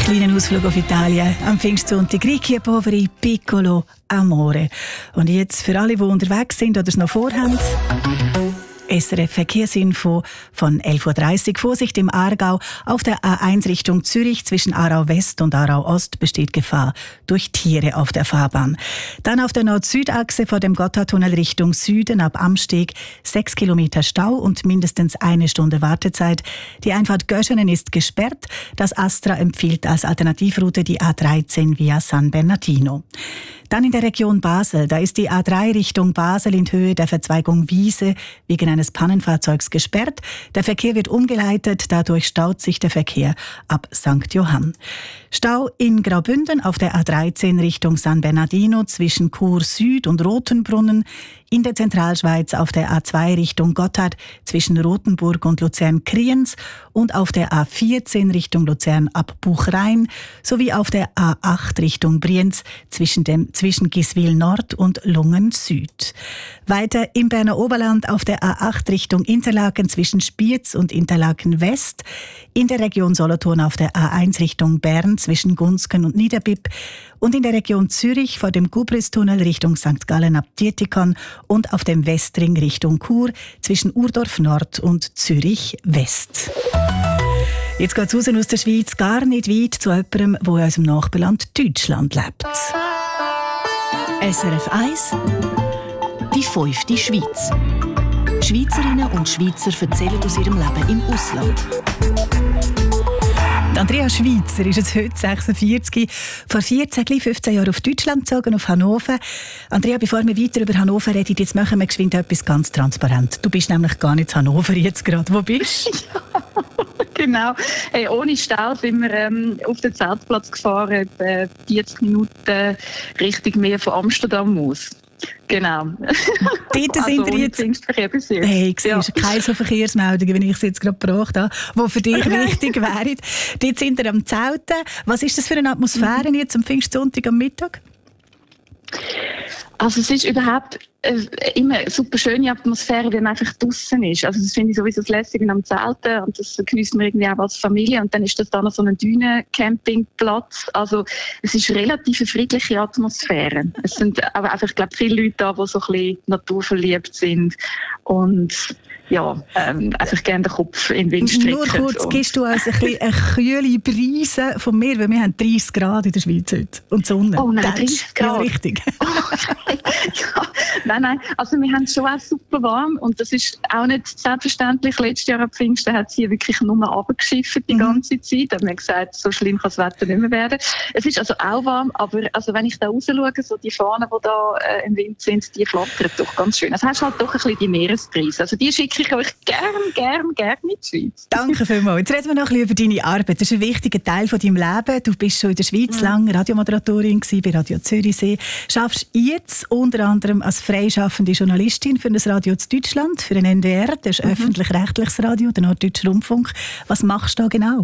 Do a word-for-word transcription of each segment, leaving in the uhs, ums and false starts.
kleinen Ausflug auf Italien. Am Pfingstsonntag Ricchi e Poveri, Piccolo Amore. Und jetzt für alle, die unterwegs sind oder es noch vorhaben, S R F Verkehrsinfo von elf Uhr dreißig. Vorsicht im Aargau. Auf der A eins Richtung Zürich zwischen Aarau West und Aarau Ost besteht Gefahr durch Tiere auf der Fahrbahn. Dann auf der Nord-Süd-Achse vor dem Gotthardtunnel Richtung Süden ab Amsteg sechs Kilometer Stau und mindestens eine Stunde Wartezeit. Die Einfahrt Göschenen ist gesperrt. Das Astra empfiehlt als Alternativroute die A dreizehn via San Bernardino. Dann in der Region Basel. Da ist die A drei Richtung Basel in Höhe der Verzweigung Wiese wegen eines Pannenfahrzeugs gesperrt. Der Verkehr wird umgeleitet. Dadurch staut sich der Verkehr ab Sankt Johann. Stau in Graubünden auf der A dreizehn Richtung San Bernardino zwischen Chur Süd und Rotenbrunnen. In der Zentralschweiz auf der A zwei Richtung Gotthard zwischen Rothenburg und Luzern-Kriens und auf der A vierzehn Richtung Luzern ab Buchrein sowie auf der A acht Richtung Brienz zwischen, dem, zwischen Giswil Nord und Lungen Süd. Weiter im Berner Oberland auf der A acht Richtung Interlaken zwischen Spiez und Interlaken West. In der Region Solothurn auf der A eins Richtung Bern zwischen Gunsken und Niederbipp. Und in der Region Zürich vor dem Gubristunnel Richtung Sankt Gallen ab Dietikon und auf dem Westring Richtung Chur zwischen Urdorf Nord und Zürich West. Jetzt geht es raus aus der Schweiz, gar nicht weit zu jemandem, der in unserem Nachbarland Deutschland lebt. S R F eins, die fünfte Schweiz. Schweizerinnen und Schweizer erzählen aus ihrem Leben im Ausland. Andrea Schweitzer ist jetzt heute sechsundvierzig, vor vierzehn, fünfzehn Jahren auf Deutschland gezogen, auf Hannover. Andrea, bevor wir weiter über Hannover reden, jetzt machen wir geschwind etwas ganz transparent. Du bist nämlich gar nicht in Hannover jetzt gerade. Wo bist du? Ja, genau. Hey, ohne Stau sind wir ähm, auf den Zeltplatz gefahren, etwa vierzig Minuten Richtung Meer von Amsterdam aus. Genau. Dort also sind wir jetzt. Hey, siehst, ja. Keine so Verkehrsmeldungen, wie ich es jetzt gerade gebracht habe, die für dich wichtig wären. Dort sind wir am Zelten. Was ist das für eine Atmosphäre jetzt am Pfingstsonntag am Mittag? Also es ist überhaupt äh, immer eine super schöne Atmosphäre, wenn man einfach draussen ist. Also das finde ich sowieso das Lässige am Zelten und das geniessen wir irgendwie auch als Familie. Und dann ist das da noch so ein Dünen-Campingplatz. Also es ist relativ eine friedliche Atmosphäre. Es sind aber einfach, ich glaube, viele Leute da, die so ein bisschen naturverliebt sind und ja, ähm, einfach gerne den Kopf in den Wind strecken. Nur kurz, gibst du uns ein bisschen eine kühle Brise von mir, weil wir haben dreißig Grad in der Schweiz heute und Sonne. Oh nein, dreißig Grad? Ja, richtig. ja, nein, nein, also wir haben es schon auch super warm und das ist auch nicht selbstverständlich. Letztes Jahr am Pfingsten hat es hier wirklich nur runtergeschifft die ganze mhm. Zeit. Da haben wir gesagt, so schlimm kann das Wetter nicht mehr werden. Es ist also auch warm, aber also wenn ich da raus schaue, so die Fahnen, die da äh, im Wind sind, die flattern doch ganz schön. Also hast halt doch ein bisschen die Meeresbrise. Also die schicke ich euch gern, gern, gern in die Schweiz. Danke vielmals. Jetzt reden wir noch ein bisschen über deine Arbeit. Das ist ein wichtiger Teil von deinem Leben. Du bist schon in der Schweiz mhm. lange Radiomoderatorin gewesen, bei Radio Zürichsee. Schaffst jetzt unter anderem als freischaffende Journalistin für das Radio zu Deutschland, für den N D R, das ist mhm. öffentlich-rechtliches Radio, der Norddeutsche Rundfunk. Was machst du da genau?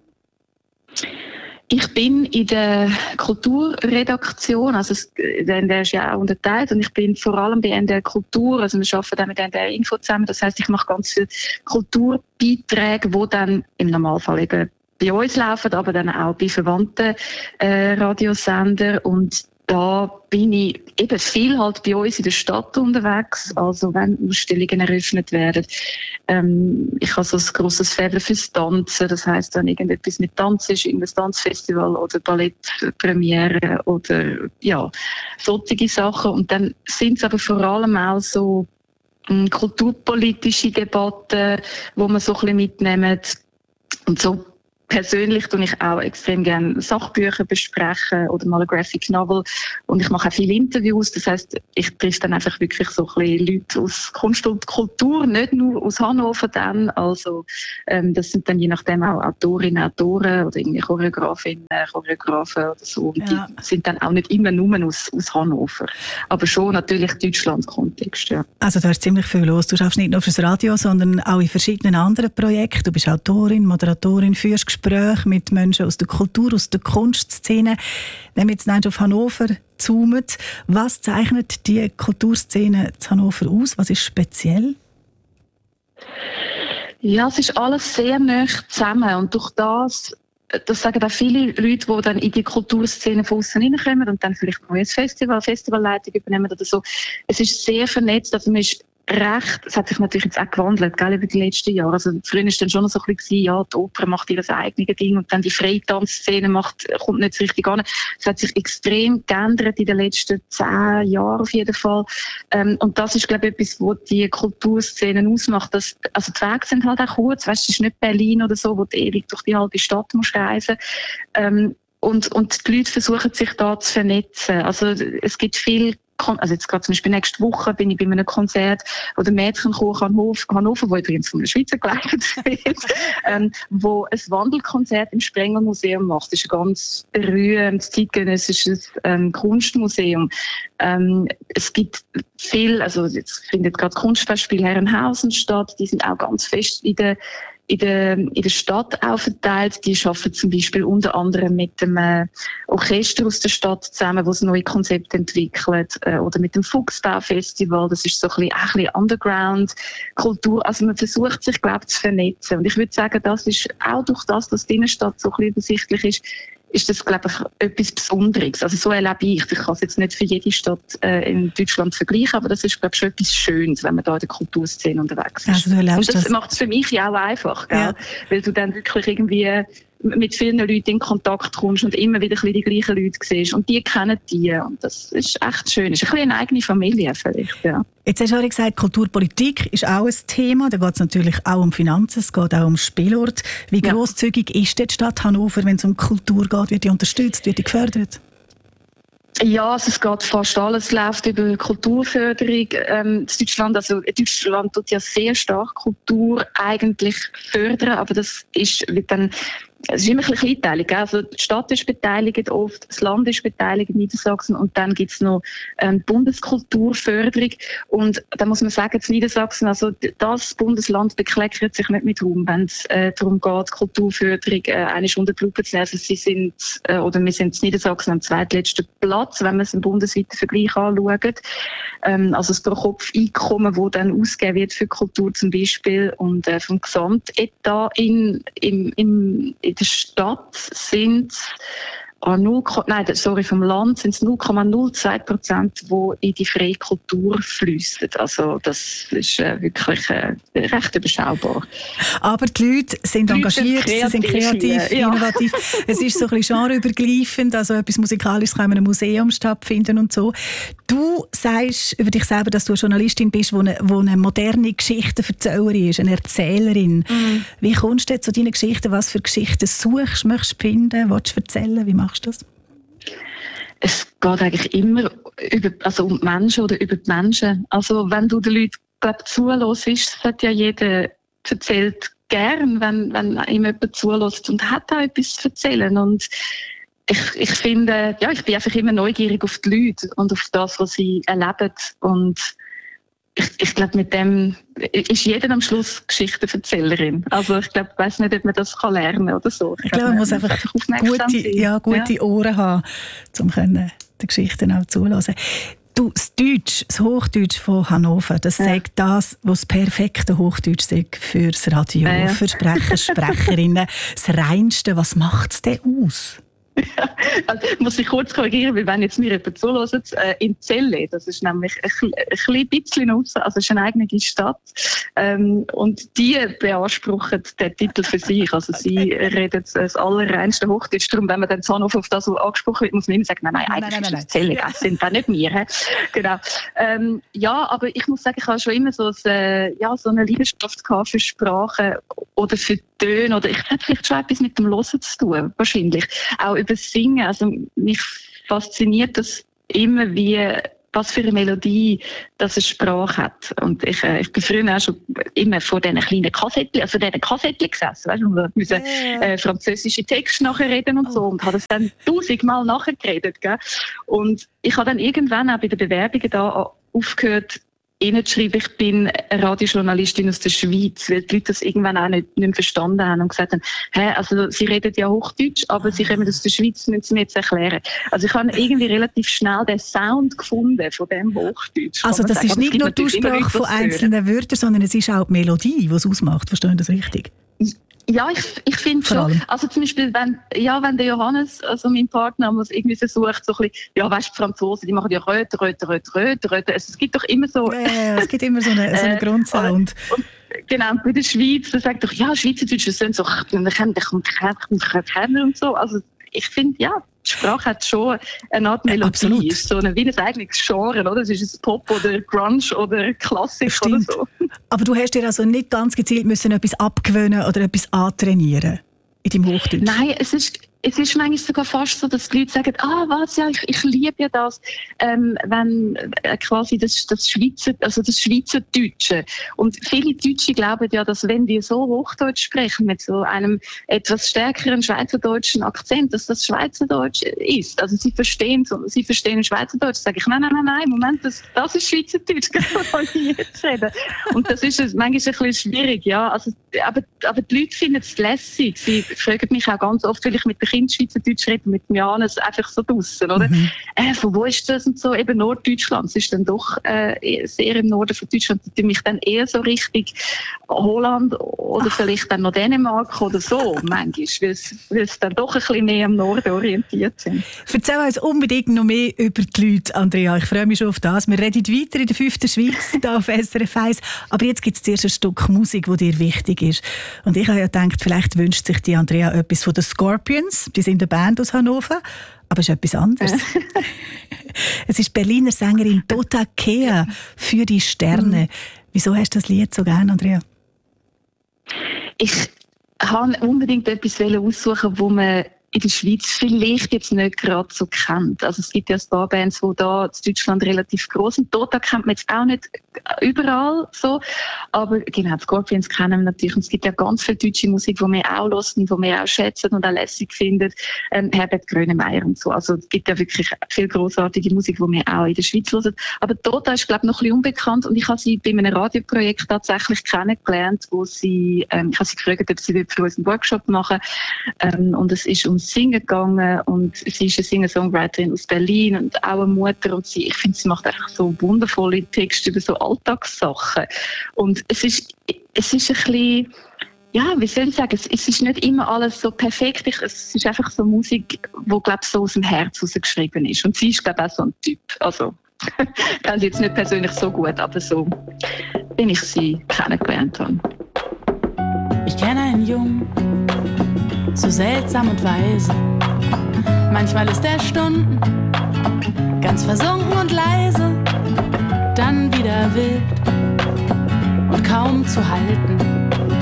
Ich bin in der Kulturredaktion, also der N D R ist ja auch unterteilt und ich bin vor allem bei N D R Kultur, also wir arbeiten dann mit N D R Info zusammen, das heisst, ich mache ganz viele Kulturbeiträge, die dann im Normalfall eben bei uns laufen, aber dann auch bei verwandten äh, Radiosendern und da bin ich eben viel halt bei uns in der Stadt unterwegs, also wenn Ausstellungen eröffnet werden. Ähm, ich habe so ein grosses Faible fürs Tanzen, das heisst, wenn irgendetwas mit Tanz ist, irgendein Tanzfestival oder Ballettpremiere oder ja, solche Sachen. Und dann sind es aber vor allem auch so ähm, kulturpolitische Debatten, wo man so ein bisschen mitnimmt und so. Persönlich tue ich auch extrem gerne Sachbücher besprechen oder mal ein Graphic Novel. Und ich mache auch viele Interviews. Das heisst, ich treffe dann einfach wirklich so ein bisschen Leute aus Kunst und Kultur, nicht nur aus Hannover dann. Also, ähm, das sind dann je nachdem auch Autorinnen, Autoren oder irgendwie Choreografinnen, Choreografen oder so. Und ja. Die sind dann auch nicht immer nur aus, aus Hannover. Aber schon natürlich Deutschland-Kontext, ja. Also du hast ziemlich viel los. Du schaffst nicht nur fürs Radio, sondern auch in verschiedenen anderen Projekten. Du bist Autorin, Moderatorin, führst Gespräche mit Menschen aus der Kultur, aus der Kunstszene. Wenn wir jetzt nicht auf Hannover zoomen, was zeichnet die Kulturszene zu Hannover aus? Was ist speziell? Ja, es ist alles sehr nah zusammen und durch das das sagen auch viele Leute, die dann in die Kulturszene von außen reinkommen und dann vielleicht mal ein Festival, Festivalleitung übernehmen oder so. Es ist sehr vernetzt, also man ist recht, es hat sich natürlich jetzt auch gewandelt, gell, über die letzten Jahre. Also früher war es dann schon so ein bisschen, ja, die Oper macht ihr eigenes Ding und dann die Freitanzszene macht, kommt nicht so richtig an. Es hat sich extrem geändert in den letzten zehn Jahren auf jeden Fall. Ähm, und das ist, glaube ich, etwas, was die Kulturszene ausmacht. Dass, also die Wege sind halt auch kurz, weißt, es ist nicht Berlin oder so, wo du ewig durch die halbe Stadt musst reisen. Ähm, und, und die Leute versuchen sich da zu vernetzen. Also es gibt viel Also jetzt gerade zum Beispiel nächste Woche bin ich bei einem Konzert, wo der Mädchenchor Hannover, wo übrigens von einer Schweizer geleitet wird, ähm, wo ein Wandelkonzert im Sprengelmuseum macht. Das ist ein ganz berühmtes zeitgenössisches ähm, Kunstmuseum. Ähm, es gibt viel, also jetzt findet gerade Kunstfestspiel Herrenhausen statt, die sind auch ganz fest in der in der, in der Stadt auch verteilt. Die arbeiten zum Beispiel unter anderem mit dem äh, Orchester aus der Stadt zusammen, das neue Konzepte entwickelt, äh, oder mit dem Fuchsbau-Festival. Das ist so ein bisschen, ein bisschen Underground-Kultur. Also man versucht sich, glaube ich, zu vernetzen. Und ich würde sagen, das ist auch durch das, dass die Innenstadt so ein bisschen übersichtlich ist, ist das, glaube ich, etwas Besonderes. Also so erlebe ich. Ich kann es jetzt nicht für jede Stadt äh, in Deutschland vergleichen, aber das ist, glaube ich, schon etwas Schönes, wenn man da in der Kulturszene unterwegs ist. Also du erlebst Und das, das macht es für mich ja auch einfach, gell? Ja. Weil du dann wirklich irgendwie mit vielen Leuten in Kontakt kommst und immer wieder ein bisschen die gleichen Leute siehst. Und die kennen die. Und das ist echt schön. Es ist ein bisschen eine eigene Familie vielleicht, ja. Jetzt hast du auch gesagt, Kulturpolitik ist auch ein Thema. Da geht es natürlich auch um Finanzen, es geht auch um Spielort. Wie Ja. grosszügig ist die Stadt Hannover, wenn es um Kultur geht? Wird die unterstützt, wird die gefördert? Ja, also es geht fast alles, läuft über Kulturförderung. Ähm, Deutschland, also Deutschland tut ja sehr stark Kultur eigentlich fördern, aber das ist, wird dann, es ist immer ein bisschen kleinteilig, gell? Also die Stadt ist beteiligt oft, das Land ist beteiligt in Niedersachsen und dann gibt's noch ähm, Bundeskulturförderung und da muss man sagen, in Niedersachsen, also das Bundesland bekleckert sich nicht mit Ruhm, wenn es äh, darum geht, Kulturförderung äh, eigentlich unter die Lupe zu nehmen. Also sie sind, äh, oder wir sind in Niedersachsen am zweitletzten Platz, wenn man es im bundesweiten Vergleich anschaut. Ähm, also das Pro-Kopf-Einkommen, das dann ausgegeben wird für Kultur zum Beispiel und äh, vom Gesamtetat in, im, im, in der Stadt sind null, nein, sorry, vom Land sind es null Komma null zwei Prozent, die in die freie Kultur fließen. Also das ist äh, wirklich äh, recht überschaubar. Aber die Leute sind Die Leute engagiert, sind sie sind kreativ, ja. innovativ. Es ist so ein bisschen genreübergreifend, also etwas Musikalisches kann in einem Museum stattfinden und so. Du sagst über dich selber, dass du eine Journalistin bist, die eine, die eine moderne Geschichtenverzählerin ist, eine Erzählerin. Mm. Wie kommst du zu deinen Geschichten? Was für Geschichten suchst, möchtest du finden, willst du erzählen? Wie machst du das? Es geht eigentlich immer über, also um die Menschen oder über die Menschen. Also wenn du den Leuten, glaub, zuhörst, das hat ja jeder erzählt gern, wenn, wenn ihm jemand zuhört und hat auch etwas zu erzählen. Und ich, ich finde, ja, ich bin einfach immer neugierig auf die Leute und auf das, was sie erleben. Und ich, ich glaube, mit dem ist jeder am Schluss Geschichtenverzählerin. Also ich glaube, ich weiss nicht, ob man das kann lernen oder so. Ich, ich glaube, man muss einfach, einfach gute, ja, gute ja. Ohren haben, um den Geschichten auch zuhören. Du, das Deutsch, das Hochdeutsch von Hannover, das ja. sagt das, was das perfekte Hochdeutsch sagt für das Radio, ja, ja. für Sprecher, Sprecherinnen. Das Reinste, was macht es denn aus? Ja, also muss ich kurz korrigieren, weil wenn jetzt mir jemand zuhört, äh, in Celle, das ist nämlich ein, ein, ein bisschen raus, also es ist eine eigene Stadt, ähm, und die beanspruchen den Titel für sich, also okay. sie reden das allerreinste Hochdeutsch, darum, wenn man dann Hannover auf das so angesprochen wird, muss man immer sagen, nein, nein, eigentlich nein, nein, nein, ist das Celle, das sind dann nicht wir. He? Genau. Ähm, ja, aber ich muss sagen, ich habe schon immer so, ein, ja, so eine Leidenschaft gehabt für Sprache oder für Töne, oder ich hätte vielleicht schon etwas mit dem Hören zu tun, wahrscheinlich. Auch über das Singen, also mich fasziniert das immer, wie, was für eine Melodie das eine Sprache hat. Und ich, äh, ich bin früher auch schon immer vor diesen kleinen Kassettchen, also diesen Kassettchen gesessen, weißt du, und wir müssen äh, französische Texte nachreden und so, und habe das dann tausendmal nachgeredet, gell? Und ich habe dann irgendwann auch bei den Bewerbungen da aufgehört, ihnen zu schreiben, ich bin eine Radiojournalistin aus der Schweiz, weil die Leute das irgendwann auch nicht, nicht mehr verstanden haben und gesagt haben, hä, also sie reden ja Hochdeutsch, aber sie kommen aus der Schweiz, müssen sie mir jetzt erklären. Also ich habe irgendwie relativ schnell den Sound gefunden von dem Hochdeutsch. Also das sagen. ist nicht nur die Aussprache von einzelnen Wörtern, sondern es ist auch die Melodie, die es ausmacht. Verstehen Sie das richtig? Ja, ich, ich finde schon. Also zum Beispiel, wenn, ja, wenn der Johannes, also mein Partner, muss irgendwie versucht, so ein bisschen, ja, weißt du, die Franzosen, die machen ja Röte, Röte, Röte, Röte, Röte. Also, es gibt doch immer so... Ja, ja, ja, es gibt immer so einen so eine Grundsound. Und, und, genau, bei der Schweiz, da sagt doch, ja, Schweizerdeutsch, das sind so, dann kommt der und so. Also, ich finde, ja, die Sprache hat schon eine Art Melodie. Absolut. Ist so eine, wie ein eigenes Genre, oder? Es ist ein Pop oder Grunge oder Klassik oder so. Aber du hast dir also nicht ganz gezielt müssen etwas abgewöhnen oder etwas antrainieren in deinem Hochdeutsch? Nein, es ist, es ist manchmal sogar fast so, dass die Leute sagen, ah, was, ja, ich, ich liebe ja das, ähm, wenn äh, quasi das, das Schweizer, also das Schweizerdeutsche. Und viele Deutsche glauben ja, dass wenn wir so Hochdeutsch sprechen, mit so einem etwas stärkeren schweizerdeutschen Akzent, dass das Schweizerdeutsch ist. Also sie verstehen, sie verstehen Schweizerdeutsch. Sage ich, nein, nein, nein, nein, Moment, das, das ist Schweizerdeutsch, kann ich jetzt reden. Und das ist manchmal ein bisschen schwierig, ja. Also, aber, aber die Leute finden es lässig. Sie fragen mich auch ganz oft, weil ich mit den Kind Schweizerdeutsch reden, mit dem Janis einfach so draussen, oder? Mhm. Äh, von wo ist das und so? Eben Norddeutschland. Es ist dann doch äh, sehr im Norden von Deutschland. Die mich dann eher so richtig Holland oder Ach. vielleicht dann noch Dänemark oder so, manchmal, weil sie dann doch ein bisschen mehr am Norden orientiert sind. Erzähl uns unbedingt noch mehr über die Leute, Andrea. Ich freue mich schon auf das. Wir reden weiter in der fünften Schweiz, hier auf S R F eins. Aber jetzt gibt es zuerst ein Stück Musik, das dir wichtig ist. Und ich habe ja gedacht, vielleicht wünscht sich die Andrea etwas von den Scorpions. Die sind eine Band aus Hannover, aber es ist etwas anderes. Es ist die Berliner Sängerin Tota Kea für die Sterne. Wieso hast du das Lied so gerne, Andrea? Ich wollte unbedingt etwas aussuchen, wo man in der Schweiz vielleicht jetzt nicht gerade so kennt. Also es gibt ja ein paar Bands, die da in Deutschland relativ groß sind. Tota kennt man jetzt auch nicht überall so. Aber genau, die Scorpions kennen wir natürlich. Und es gibt ja ganz viel deutsche Musik, die wir auch hören, die wir auch schätzen und auch lässig finden. Ähm, Herbert Grönemeyer und so. Also es gibt ja wirklich viel grossartige Musik, die wir auch in der Schweiz hören. Aber Tota ist, glaube ich, noch ein bisschen unbekannt. Und ich habe sie bei einem Radioprojekt tatsächlich kennengelernt, wo sie, ähm, ich habe sie gefragt, ob sie für uns einen Workshop machen. Ähm, und es ist um Singen gegangen und sie ist eine Singer-Songwriterin aus Berlin und auch eine Mutter und sie, ich finde, sie macht einfach so wundervolle Texte über so Alltagssachen und es ist, es ist ein bisschen, ja, wie soll ich sagen, es, es ist nicht immer alles so perfekt, ich, es ist einfach so Musik, die, glaube ich, so aus dem Herz rausgeschrieben ist und sie ist, glaube ich, auch so ein Typ, also ich kenne sie jetzt nicht persönlich so gut, aber so, wenn ich sie kennengelernt habe. Ich kenne einen Jungen, so seltsam und weise. Manchmal ist er Stunden ganz versunken und leise, dann wieder wild und kaum zu halten.